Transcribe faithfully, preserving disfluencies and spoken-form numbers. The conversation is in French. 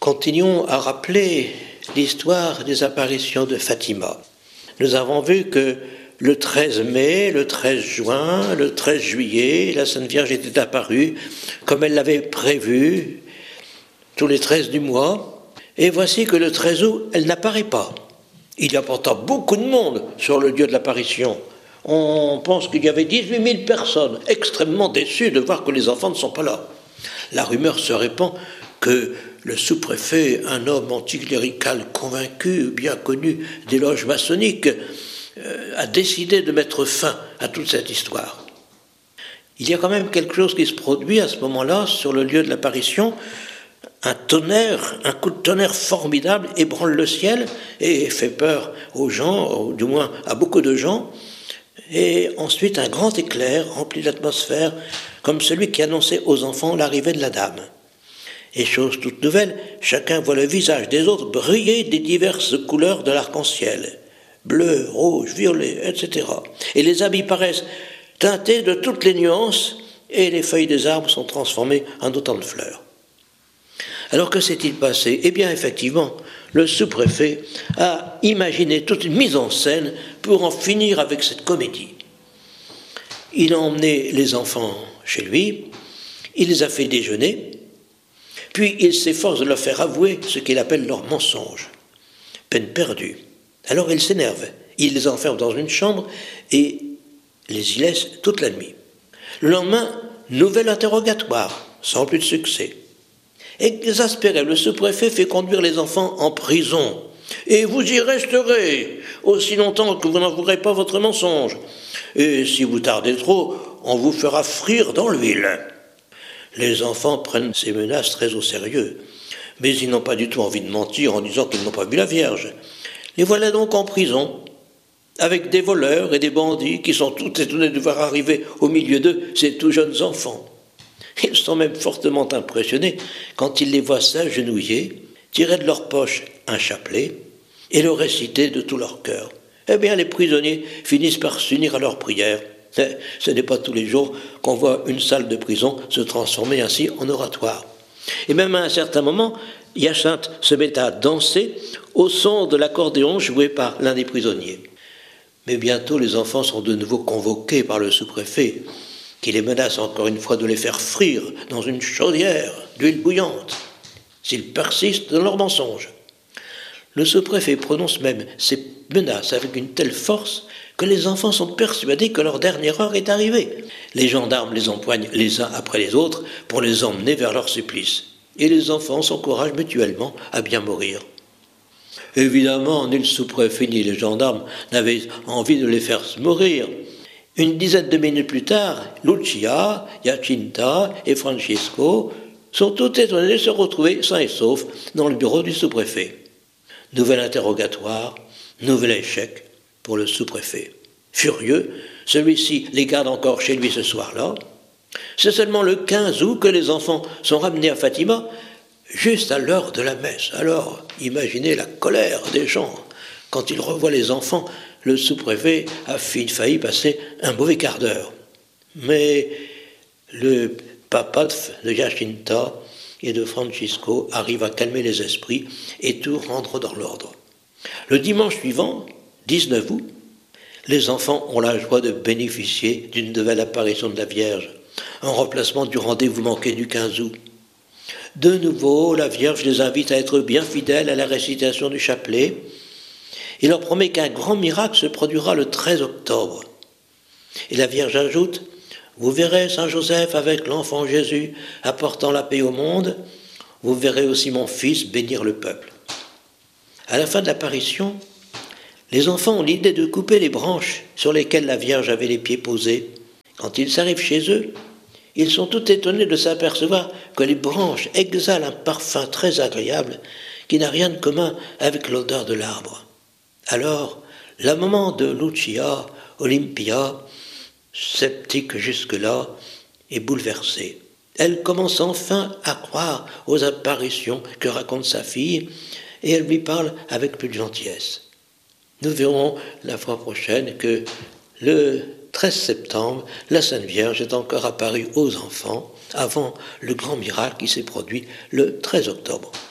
Continuons à rappeler l'histoire des apparitions de Fatima. Nous avons vu que le treize mai, le treize juin, le treize juillet, la Sainte Vierge était apparue comme elle l'avait prévu, tous les treize du mois. Et voici que le treize août, elle n'apparaît pas. Il y a pourtant beaucoup de monde sur le lieu de l'apparition. On pense qu'il y avait dix-huit mille personnes, extrêmement déçues de voir que les enfants ne sont pas là. La rumeur se répand que le sous-préfet, un homme anticlérical convaincu, bien connu des loges maçonniques, euh, a décidé de mettre fin à toute cette histoire. Il y a quand même quelque chose qui se produit à ce moment-là sur le lieu de l'apparition. Un tonnerre, un coup de tonnerre formidable ébranle le ciel et fait peur aux gens, ou du moins à beaucoup de gens. Et ensuite un grand éclair remplit l'atmosphère comme celui qui annonçait aux enfants l'arrivée de la dame. Et chose toute nouvelle, chacun voit le visage des autres briller des diverses couleurs de l'arc-en-ciel, bleu, rouge, violet, et cetera. Et les habits paraissent teintés de toutes les nuances et les feuilles des arbres sont transformées en autant de fleurs. Alors que s'est-il passé ? Eh bien, effectivement, le sous-préfet a imaginé toute une mise en scène pour en finir avec cette comédie. Il a emmené les enfants chez lui, il les a fait déjeuner, puis il s'efforce de leur faire avouer ce qu'il appelle leur mensonge. Peine perdue. Alors il s'énerve, il les enferme dans une chambre et les y laisse toute la nuit. Le lendemain, nouvel interrogatoire, sans plus de succès. Exaspéré, le sous-préfet fait conduire les enfants en prison. Et vous y resterez aussi longtemps que vous n'avouerez pas votre mensonge. Et si vous tardez trop, on vous fera frire dans l'huile. Les enfants prennent ces menaces très au sérieux, mais ils n'ont pas du tout envie de mentir en disant qu'ils n'ont pas vu la Vierge. Les voilà donc en prison, avec des voleurs et des bandits qui sont tout étonnés de voir arriver au milieu d'eux ces tout jeunes enfants. Ils sont même fortement impressionnés quand ils les voient s'agenouiller, tirer de leur poche un chapelet et le réciter de tout leur cœur. Eh bien, les prisonniers finissent par s'unir à leur prière. Ce n'est pas tous les jours qu'on voit une salle de prison se transformer ainsi en oratoire. Et même à un certain moment, Hyacinthe se met à danser au son de l'accordéon joué par l'un des prisonniers. Mais bientôt, les enfants sont de nouveau convoqués par le sous-préfet, qui les menace encore une fois de les faire frire dans une chaudière d'huile bouillante, s'ils persistent dans leurs mensonges. Le sous-préfet prononce même ces menaces avec une telle force que les enfants sont persuadés que leur dernière heure est arrivée. Les gendarmes les empoignent les uns après les autres pour les emmener vers leur supplice. Et les enfants s'encouragent mutuellement à bien mourir. Évidemment, ni le sous-préfet ni les gendarmes n'avaient envie de les faire mourir. Une dizaine de minutes plus tard, Lucia, Jacinta et Francisco sont tout étonnés de se retrouver sains et saufs dans le bureau du sous-préfet. Nouvel interrogatoire, nouvel échec pour le sous-préfet. Furieux, celui-ci les garde encore chez lui ce soir-là. C'est seulement le quinze août que les enfants sont ramenés à Fatima, juste à l'heure de la messe. Alors, imaginez la colère des gens quand ils revoient les enfants. Le sous-préfet a failli passer un mauvais quart d'heure. Mais le papa de Jacinta et de Francisco arrive à calmer les esprits et tout rendre dans l'ordre. Le dimanche suivant, dix-neuf août, les enfants ont la joie de bénéficier d'une nouvelle apparition de la Vierge, en remplacement du rendez-vous manqué du quinze août. De nouveau, la Vierge les invite à être bien fidèles à la récitation du chapelet. Il leur promet qu'un grand miracle se produira le treize octobre. Et la Vierge ajoute « Vous verrez Saint Joseph avec l'enfant Jésus apportant la paix au monde. Vous verrez aussi mon fils bénir le peuple. » À la fin de l'apparition, les enfants ont l'idée de couper les branches sur lesquelles la Vierge avait les pieds posés. Quand ils arrivent chez eux, ils sont tout étonnés de s'apercevoir que les branches exhalent un parfum très agréable qui n'a rien de commun avec l'odeur de l'arbre. Alors, la maman de Lucia, Olympia, sceptique jusque-là, est bouleversée. Elle commence enfin à croire aux apparitions que raconte sa fille et elle lui parle avec plus de gentillesse. Nous verrons la fois prochaine que le treize septembre, la Sainte Vierge est encore apparue aux enfants avant le grand miracle qui s'est produit le treize octobre.